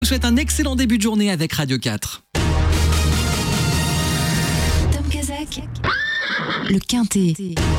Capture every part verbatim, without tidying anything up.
souhaite un excellent début de journée avec Radio quatre. Tom Kazak, le Quintet.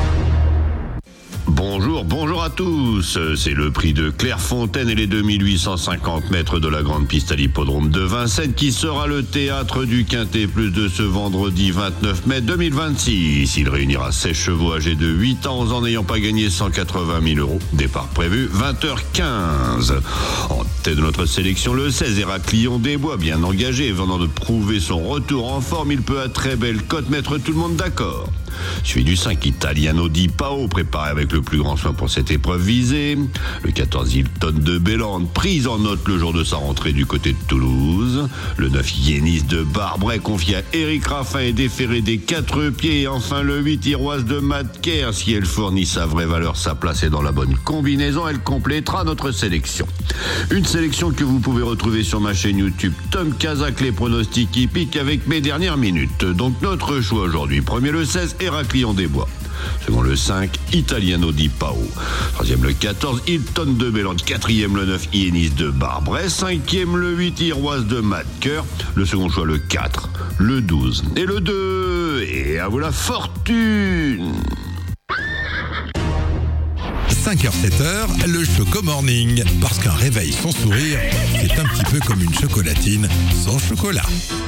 Bonjour, bonjour à tous. C'est le prix de Clairefontaine et les deux mille huit cent cinquante mètres de la grande piste à l'hippodrome de Vincennes qui sera le théâtre du Quintet Plus de ce vendredi vingt-neuf mai deux mille vingt-six. Il réunira seize chevaux âgés de huit ans en n'ayant pas gagné cent quatre-vingt mille euros. Départ prévu vingt heures quinze. En tête de notre sélection, le seize Héraclion des Bois, bien engagé, venant de prouver son retour en forme. Il peut à très belle cote mettre tout le monde d'accord. Suivi du cinq Italiano di Pao, préparé avec le plus grand soin pour cette épreuve visée. Le quatorze Hilton de Bélande, prise en note le jour de sa rentrée du côté de Toulouse. Le neuf Yénis de Barbret, confié à Éric Raffin et déféré des quatre pieds. Et enfin le huit Iroise de Madker. Si elle fournit sa vraie valeur, sa place est dans la bonne combinaison. Elle complétera notre sélection. Une sélection que vous pouvez retrouver sur ma chaîne YouTube Tom Kazak, les pronostics hippiques avec mes dernières minutes. Donc notre choix aujourd'hui, premier le seize Héraclion des Bois. Second le cinq, Italiano di Pao. Troisième le quatorze, Hilton de Bélande. Quatrième le neuf, Yénis de Barbret. Cinquième le huit, Iroise de Madker. Le second choix le quatre, le douze et le deux. Et à vous la fortune. cinq heures sept heures, le Choco Morning. Parce qu'un réveil sans sourire, c'est un petit peu comme une chocolatine sans chocolat.